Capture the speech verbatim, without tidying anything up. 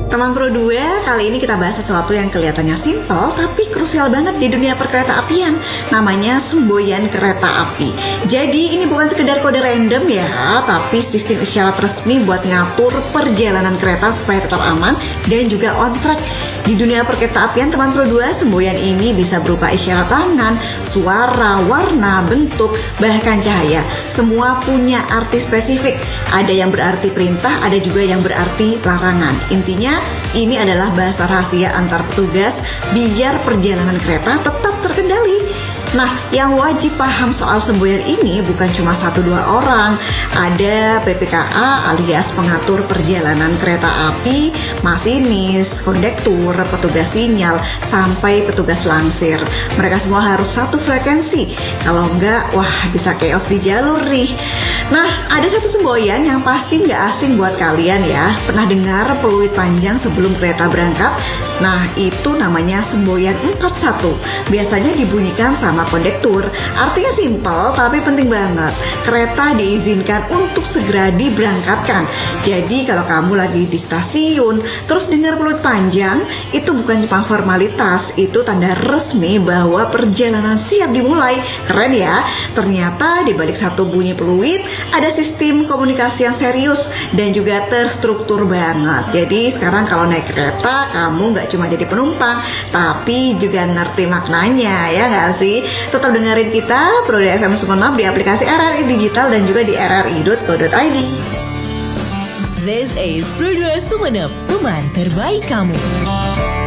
Teman Pro dua, kali ini kita bahas sesuatu yang kelihatannya simpel tapi krusial banget di dunia perkereta apian. Namanya semboyan kereta api. Jadi ini bukan sekedar kode random ya, tapi sistem isyarat resmi buat ngatur perjalanan kereta supaya tetap aman dan juga on track. Di dunia perkereta apian teman Pro dua, semboyan ini bisa berupa isyarat tangan, suara, warna, bentuk, bahkan cahaya. Semua punya arti spesifik. Ada yang berarti perintah, ada juga yang berarti larangan. Intinya ini adalah bahasa rahasia antar petugas biar perjalanan kereta tetap terkendali. Nah, yang wajib paham soal semboyan ini bukan cuma satu dua orang. Ada P P K A alias pengatur perjalanan kereta api, masinis, kondektur, petugas sinyal, sampai petugas langsir. Mereka semua harus satu frekuensi. Kalau enggak, wah bisa chaos di jalur nih. Nah, ada satu semboyan yang pasti nggak asing buat kalian ya. Pernah dengar peluit panjang sebelum kereta berangkat? Nah, itu namanya semboyan empat satu. Biasanya dibunyikan sama kondektur. Artinya simpel tapi penting banget. Kereta diizinkan untuk segera diberangkatkan. Jadi kalau kamu lagi di stasiun terus dengar peluit panjang, itu bukan cuma formalitas, itu tanda resmi bahwa perjalanan siap dimulai. Keren ya. Ternyata di balik satu bunyi peluit ada sistem komunikasi yang serius dan juga terstruktur banget. Jadi sekarang kalau naik kereta, kamu nggak cuma jadi penumpang, tapi juga ngerti maknanya, ya nggak sih? Tetap dengerin kita Pro dua F M Sumeneb di aplikasi R R I Digital dan juga di r r i dot co dot i d. This is Pro dua Sumeneb, teman terbaik kamu.